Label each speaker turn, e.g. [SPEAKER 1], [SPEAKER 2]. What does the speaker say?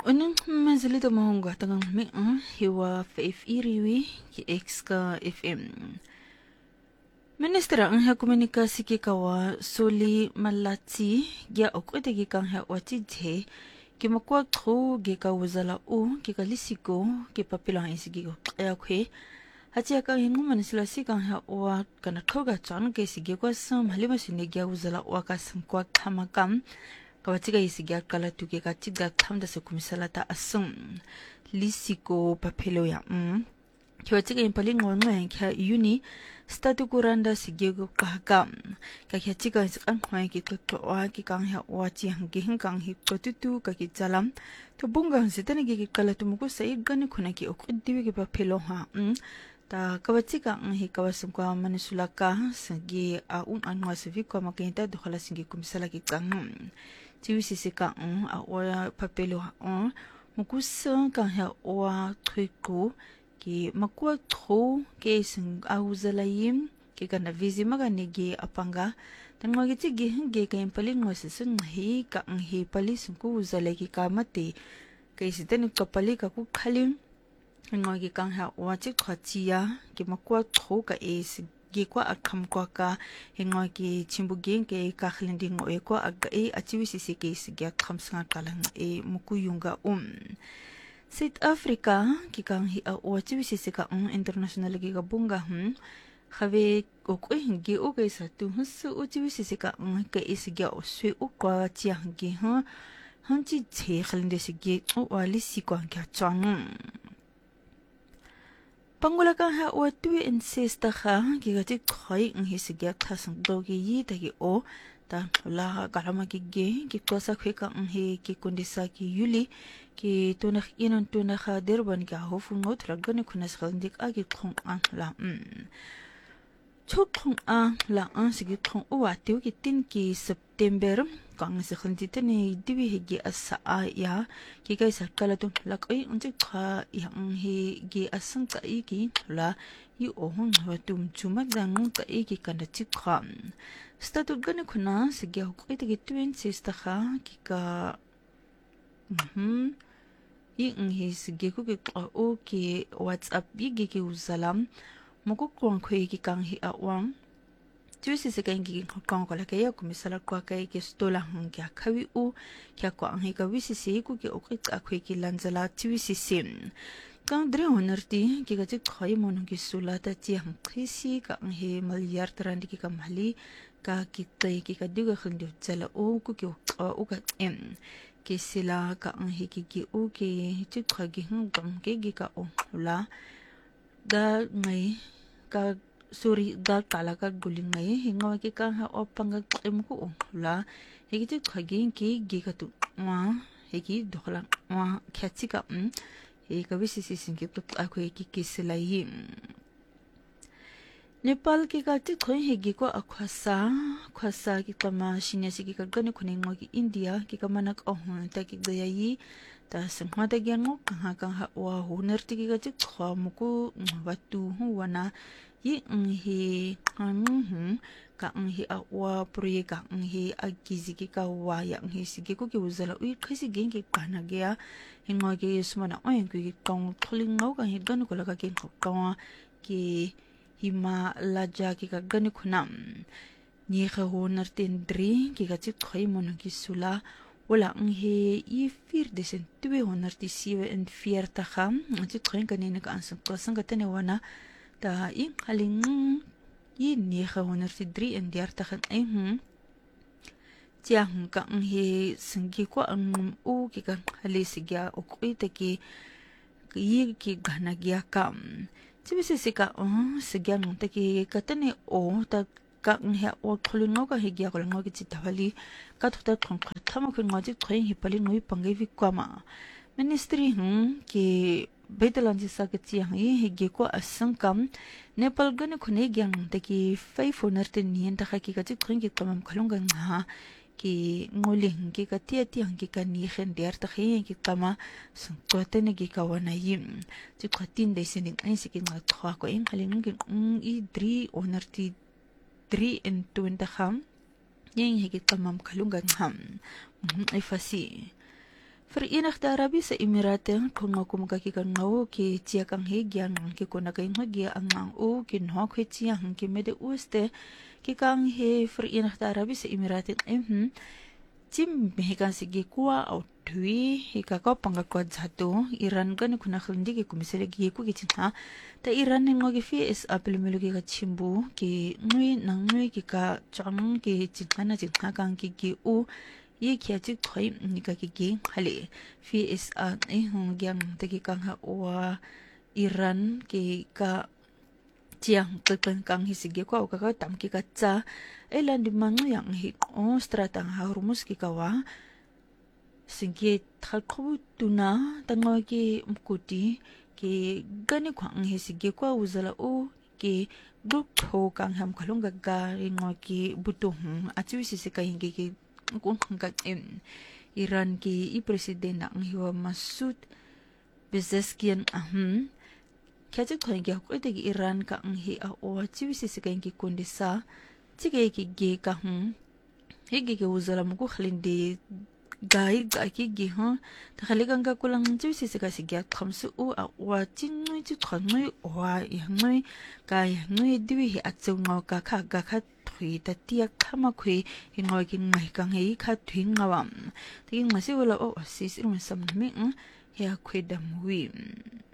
[SPEAKER 1] Unang mazalito mahungga tangang mi hiwa faif iriwi ki ex ka FM. Ministra ang komunikasi ki kawa soli malati gia okwete ki kang ha watite ki makwa tro ki ka wazala u ki ka lisiko ki papilang isigi ko kaya kwe hati aka hingu manisila si kang ha wa kana toga chan ke sigi kwa sam halima sinegia wazala u ka kwa kamakam kawatiga isigia kala tuke katiga kamda se kumisalata asum lisiko papelo ya kawatiga impali ngwa kya uni statu kuranda sigego kahakam katiga isikan kwa ki kwa ki kang ha wachi hangi hingkang hi kotutu kaki jalam to bunga sitane ki kala tumuko sa igani kuna ki okdiwi ki papelo ha ta kawatiga hi kawasum kwa manisulaka sagi anwa sevi kwa makinta dokhala singi kumisala ki kang tiwisisi ka a oya papelo ha mukusa ka ha oa triko ki makwa tro ke sing auzalayim ki kana vizi maganege apanga tangwa giti gi hinge ka impali ngwase sun hi ka hi pali sungku uzale ki kamate ke sitani kapali ka ku khalim ngwa gi ka ha oa chi khachia ki makwa tro ka gi kwa akam kwa ka hengwa ki chimbugen ke ka khlending o kwa aga achiwisisi ke sigya khamsanga kalang mukuyunga South Africa ki kang hi o achiwisisi ka international gi ga bunga khave ko hingi o ke sa tu hus o achiwisisi ka ke isigya o swe o kwa chi hangi hanchi che khlende sigye o wali si kwa kya chang Pangula ka ha o tuwi insista ka gigati khay ng hisigya kasang dogi yi tagi o ta la kalama gigi gikwasa kwe ka ng hi kikundisa ki yuli ki tunak inon tunak ha derban ka hofu ngot ragani kunas kalindik agi kong ang la chokong ang la sige kong uwa tiwi kitin ki September kang sa kandita ni diwi higi asa ya ki kay sa kalatong lakay unti ka yang higi asang ka iki la yu ohong watum chumadang ka iki kanda chikha statu gani kuna sige hukay tagi tuwin sista ka ki ka yung sige ko ki o ki WhatsApp yigi ki uzalam mukukong ko iki kang hi awang Tuwisi sa kain giging kong ko kaya kumisala kwa kay kistola hong kya kawi u kya kwa ang hika wisisi ku kya ukit akwe ki lanzala tuwisi sim. Kang dre honerti kika jik kaya mo nung kisula ta ti hang krisi ka ang he malyar tarandi kika mali ka kitay kika diga kang diyo tsala u ku kya uka kisila ka ang hikiki u ki jik kaya gihang kang kika u hula da ngay ka suri dal talaga guling ngay hinga ki ka ha opang im ko la higi khagin ki gi ka tu ma higi dokla ma khachi ka e ka bisi sisin ki tu ako ki kisilai Nepal ki ka ti khoi higi ko akhwasa ki kama shinya si ki ka gani khune ngo ki India ki ka manak ohun ta ki gayai ta sangma ta gyang ka ha wa huner ti ki ka ti khwa mu ko watu wana yi hi ka hi awa proye ka hi agizi ki ka wa ya hi sige ko ki uzala ui khasi gen ki kana gya hinga ki sumana oyen ki kong tholing ngau ka hi gan ko la ka ki ka ki hima laja ki ka gan khunam ni kha honar ten dri ki ka chi khoi mon ki sula wala hi i 4 desen 247 kham chi khoin ka ne ka ansang ko sang ka tene wana ta in haling yi ni kha honar si dri en diar ta khan tiang ka hi singi ko ang u ki ka hali sigya o koi ta ki yi ki gana gya ka chibisi sika sigya ng ta ki katane o ta ka ngha o kholing ka hi gya ko lang ki chitawali ka thota khong thama khong ngaji khoing hi pali ngui pangai vi kwama ministry ki Bedalanji sakati yang higi ko asangkam Nepal gane khune gyang taki 500 nien ta khaki ka chikring ki kamam khalunga nga ki ngoling ki ka tia ki ka ni khen der ta khi ki kama sungto te ne ki ka wana yim chi khatin de sin ai si ki nga thwa ko eng haling ki i 3 onerti 3 and 20 kham yeng higi kamam khalunga ngam ai fasi Verenigde Arabische Emiraten kongo kumaka ki kan ngau ki tia kang he gya ngang ki kona kai ngagi angang o ki no kwe tia hang ki mede uste ki kang he Verenigde Arabische Emiraten Tim mehikan sige kuwa au tui hika kau pangga kwa zato Iran gani kuna khilindi ki kumisele ki ku ki tina ta Iran ni ngogi fi es apelimilu ki ka chimbu ki ngui nang ngui ki ka chang ki tina kang ki u ye kia chik thoi nika ki hali fi es a hong gyang te ki kang ha wa Iran ki ka tiang kepen kang hisige kwa ka tam ki ka cha elan di mangu yang hi o stratang ha rumus ki kawa singke thakhu tuna tango ki mkuti ki gani kwang hisige kwa uzala o ki duk tho kang ham khalung ga ngo ki butu achu si se ka hinge ki kung ka Iran ki I president ang hiwa Masud Pezeshkian Kaya kaya kaya ko ito Iran ka ang hiya o chiwisi si kaya kondisa tige ki ka higi ki uzala mo ko halindi gai ki gi takaligang ka kulang chiwisi si kaya sigya kamsu o wa chingoy chitrangoy wa yangoy kaya ngoy diwi hi atso ngaw ka thui ta tiyak kama kwe hingoy kin ngay kang hi ka thui ngawam tiging masi wala o asis irun samnami hiya kwe damuwi